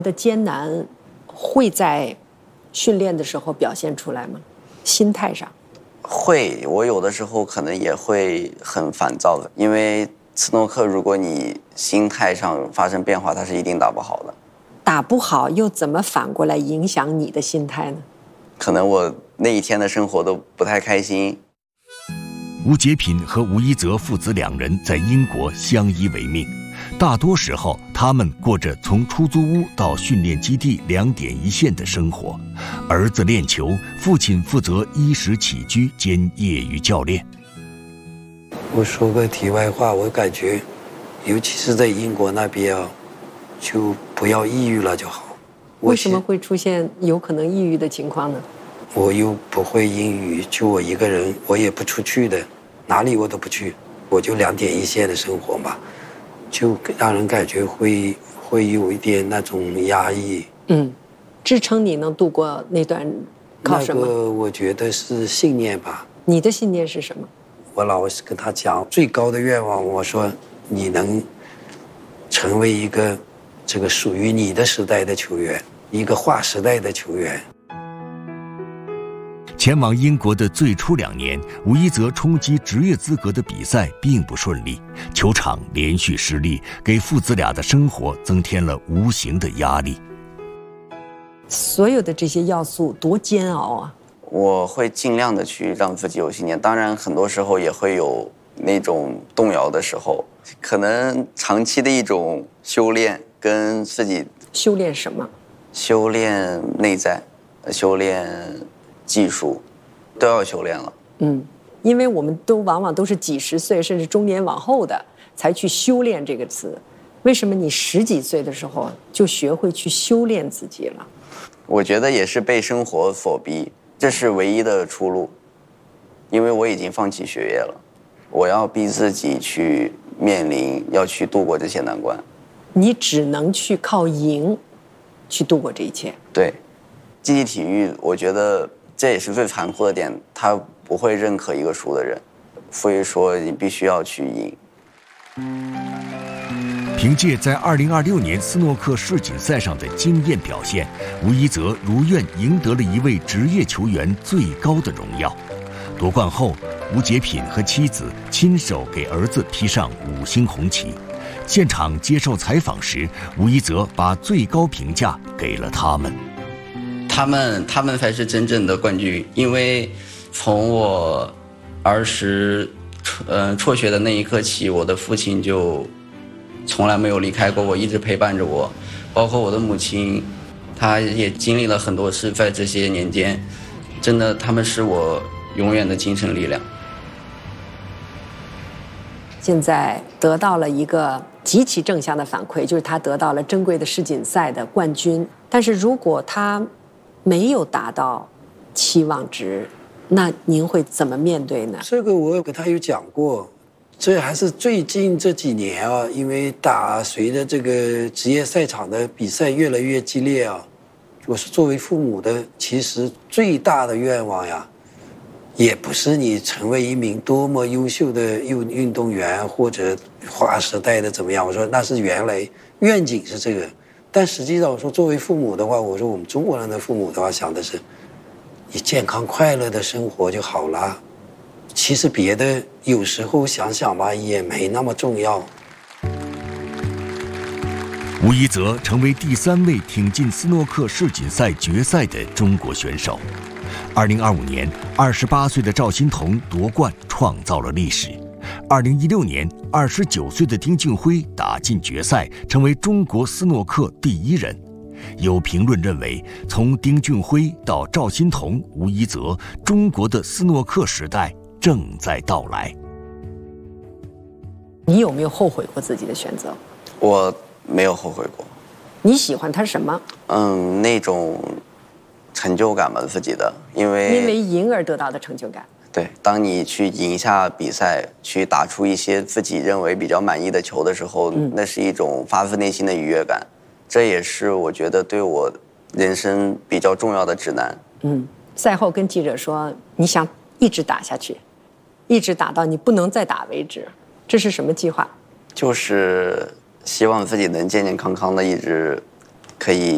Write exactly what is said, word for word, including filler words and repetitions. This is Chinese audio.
的艰难会在训练的时候表现出来吗？心态上会，我有的时候可能也会很烦躁的，因为斯诺克如果你心态上发生变化，它是一定打不好的。 打不好又怎么反过来影响你的心态呢？ 可能我那一天的生活都不太开心。 吴杰品和吴一泽父子两人在英国相依为命，大多时候他们过着从出租屋到训练基地两点一线的生活，儿子练球，父亲负责衣食起居兼业余教练。 我说个题外话，我感觉尤其是在英国那边啊，就不要抑郁了就好。 为什么会出现有可能抑郁的情况呢？ 我又不会英语，就我一个人，我也不出去的，哪里我都不去，我就两点一线的生活嘛，就让人感觉会会有一点那种压抑。 嗯，支撑你能度过那段靠什么？ 那个我觉得是信念吧。 你的信念是什么？ 我老是跟他讲，最高的愿望，我说你能成为一个这个属于你的时代的球员，一个划时代的球员。 前往英国的最初两年，吴一泽冲击职业资格的比赛并不顺利，球场连续失利，给父子俩的生活增添了无形的压力。 所有的这些要素多煎熬啊！ 我会尽量的去让自己有信念，当然很多时候也会有那种动摇的时候，可能长期的一种修炼跟自己修炼什么？ 修炼内在，修炼技术，都要修炼了。 嗯，因为我们都往往都是几十岁甚至中年往后的才去修炼这个词，为什么你十几岁的时候就学会去修炼自己了？ 我觉得也是被生活所逼，这是唯一的出路，因为我已经放弃学业了，我要逼自己去面临，要去度过这些难关。 你只能去靠赢去度过这一切。对， 竞技体育我觉得这也是最残酷的点，他不会认可一个输的人，所以说你必须要去赢。 凭借在二零二六年斯诺克世锦赛上的惊艳表现，吴一泽如愿赢得了一位职业球员最高的荣耀。夺冠后，吴杰品和妻子亲手给儿子披上五星红旗。现场接受采访时，吴一泽把最高评价给了他们。 他们他们才是真正的冠军，因为从我儿时呃辍学的那一刻起，我的父亲就从来没有离开过我，一直陪伴着我，包括我的母亲，她也经历了很多事，在这些年间，真的他们是我永远的精神力量。 现在得到了一个极其正向的反馈，就是他得到了珍贵的世锦赛的冠军。但是如果他没有达到期望值，那您会怎么面对呢？ 这个我跟他有讲过，这还是最近这几年啊，因为打随着这个职业赛场的比赛越来越激烈啊，我是作为父母的，其实最大的愿望呀，也不是你成为一名多么优秀的运运动员或者划时代的怎么样，我说那是原来愿景是这个，但实际上我说作为父母的话，我说我们中国人的父母的话想的是你健康快乐的生活就好了，其实别的有时候想想吧也没那么重要。 吴一泽成为第三位挺进斯诺克世锦赛决赛的中国选手。二零二五年，二十八岁的赵心童夺冠，创造了历史。二零一六年，二十九岁的丁俊晖打进决赛，成为中国斯诺克第一人。有评论认为，从丁俊晖到赵心童、吴一泽，中国的斯诺克时代正在到来。 你有没有后悔过自己的选择？ 我没有后悔过。 你喜欢他什么？ 嗯，那种成就感吧，自己的，因为因为赢而得到的成就感。 对，当你去赢下比赛，去打出一些自己认为比较满意的球的时候，嗯、那是一种发自内心的愉悦感。这也是我觉得对我人生比较重要的指南。 嗯，赛后跟记者说，你想一直打下去，一直打到你不能再打为止，这是什么计划？ 就是希望自己能健健康康的，一直可以